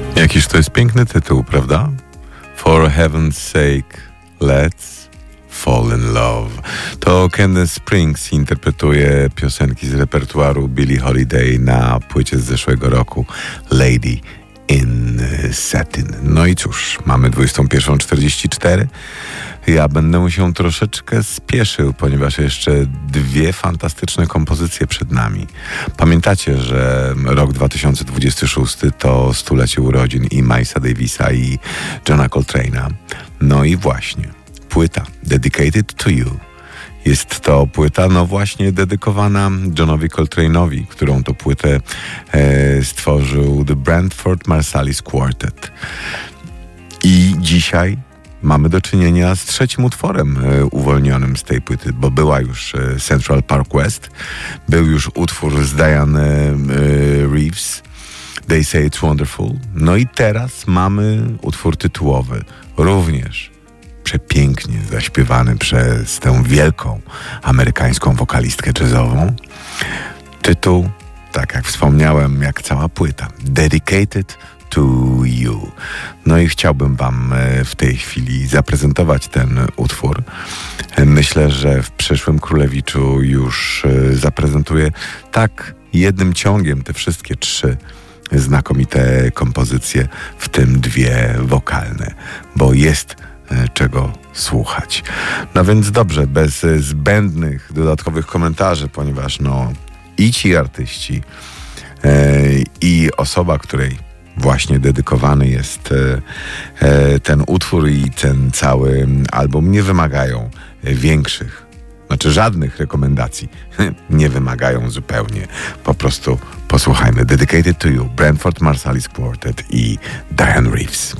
Jakiż to jest piękny tytuł, prawda? For heaven's sake, let's fall in love. To Candace Springs interpretuje piosenki z repertuaru Billie Holiday na płycie z zeszłego roku Lady in Satin. No i cóż, mamy 21:44. Ja będę się troszeczkę spieszył, ponieważ jeszcze dwie fantastyczne kompozycje przed nami. Pamiętacie, że rok 2026 to stulecie urodzin i Milesa Davisa i Johna Coltrane'a. No i właśnie, płyta Dedicated to You. Jest to płyta, no właśnie, dedykowana Johnowi Coltrane'owi, którą to płytę stworzył The Branford Marsalis Quartet. I dzisiaj mamy do czynienia z trzecim utworem uwolnionym z tej płyty, bo była już Central Park West, był już utwór z Diane Reeves, They Say It's Wonderful. No i teraz mamy utwór tytułowy, również przepięknie zaśpiewany przez tę wielką amerykańską wokalistkę jazzową. Tytuł, tak jak wspomniałem, jak cała płyta, Dedicated to You. No i chciałbym wam w tej chwili zaprezentować ten utwór. Myślę, że w przyszłym Królewiczu już zaprezentuję tak jednym ciągiem te wszystkie trzy znakomite kompozycje, w tym dwie wokalne, bo jest czego słuchać. No więc dobrze, bez zbędnych dodatkowych komentarzy, ponieważ i ci artyści, i osoba, której właśnie dedykowany jest ten utwór i ten cały album, nie wymagają większych, żadnych rekomendacji. Nie wymagają zupełnie. Po prostu posłuchajmy. Dedicated to You, Branford Marsalis Quartet i Diane Reeves.